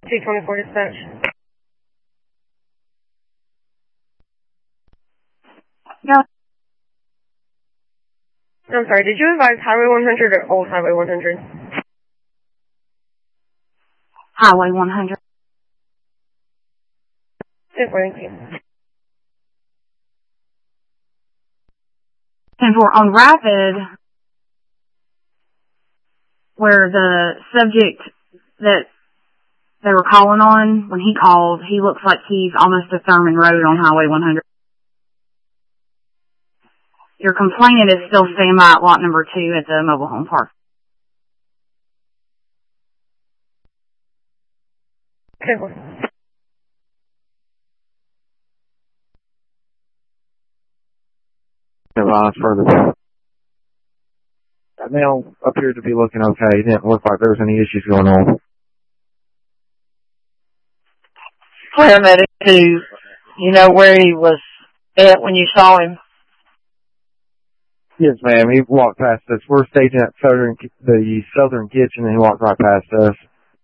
224 dispatch. No. I'm sorry, did you advise Highway 100 or Old Highway 100? Highway 100. Thank you. And we're on Rapid, where the subject that they were calling on, when he called, he looks like he's almost to Thurman Road on Highway 100. Your complainant is still standing by at lot number 2 at the mobile home park. Okay. Further. That male appeared to be looking okay. It didn't look like there was any issues going on. Paramedic 2, you know where he was at when you saw him? Yes, ma'am. He walked past us. We're staging at the Southern Kitchen, and he walked right past us.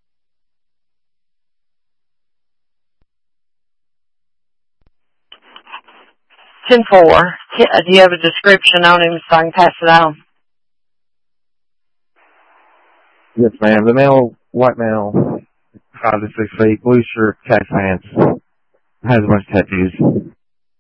Ten 4. Do you have a description on him so I can pass it on? Yes, ma'am. The male, white male, 5 to 6 feet, blue shirt, khaki pants, has a bunch of tattoos.